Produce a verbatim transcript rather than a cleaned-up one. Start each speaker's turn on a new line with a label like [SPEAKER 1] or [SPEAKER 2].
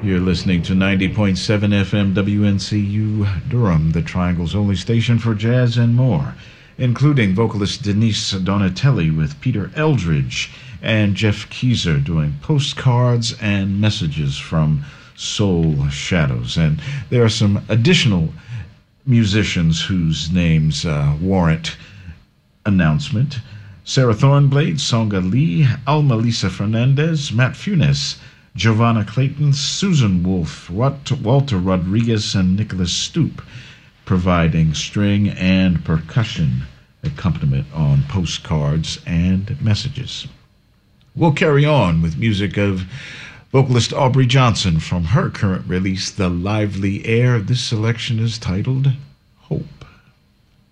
[SPEAKER 1] You're listening to ninety point seven F M W N C U Durham, the Triangle's only station for jazz and more, including vocalist Denise Donatelli with Peter Eldridge and Jeff Keezer doing Postcards and Messages from Soul Shadows. And there are some additional musicians whose names uh, warrant announcement. Sarah Thornblade, Songa Lee, Alma Lisa Fernandez, Matt Funes, Giovanna Clayton, Susan Wolf, Walter Rodriguez, and Nicholas Stoop, providing string and percussion accompaniment on Postcards and Messages. We'll carry on with music of vocalist Aubrey Johnson from her current release, The Lively Air. This selection is titled